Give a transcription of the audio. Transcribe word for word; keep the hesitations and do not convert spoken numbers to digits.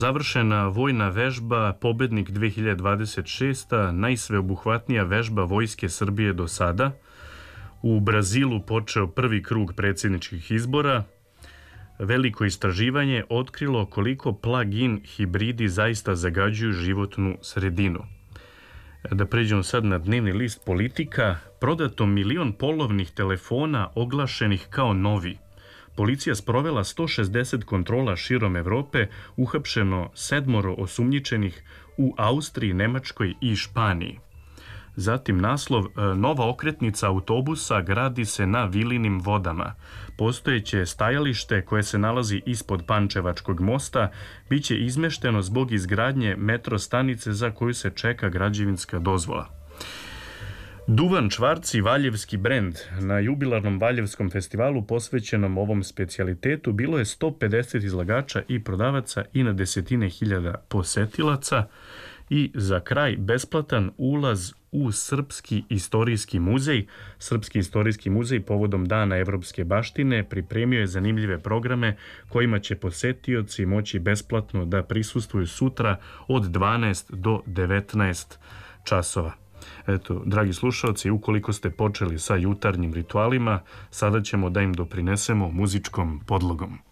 Završena vojna vežba Pobednik dve hiljade dvadeset šesta, najsveobuhvatnija vežba Vojske Srbije do sada. U Brazilu počeo prvi krug predsjedničkih izbora. Veliko istraživanje otkrilo koliko plug-in hibridi zaista zagađuju životnu sredinu. Da pređemo sad na dnevni list Politika. Prodato milion polovnih telefona oglašenih kao novi. Policija sprovela sto šezdeset kontrola širom Evrope, uhapšeno sedmoro osumnjičenih u Austriji, Nemačkoj i Španiji. Zatim naslov: nova okretnica autobusa gradi se na Vilinim vodama. Postojeće stajalište koje se nalazi ispod Pančevačkog mosta biće izmešteno zbog izgradnje metro stanice za koju se čeka građevinska dozvola. Duvan Čvarci, valjevski brend. Na jubilarnom Valjevskom festivalu posvećenom ovom specijalitetu bilo je sto pedeset izlagača i prodavaca i na desetine hiljada posetilaca. I za kraj, besplatan ulaz u Srpski istorijski muzej. Srpski istorijski muzej povodom Dana evropske baštine pripremio je zanimljive programe kojima će posetioci moći besplatno da prisustvuju sutra od dvanaest do devetnaest časova. Eto, dragi slušalci, ukoliko ste počeli sa jutarnjim ritualima, sada ćemo da im doprinesemo muzičkom podlogom.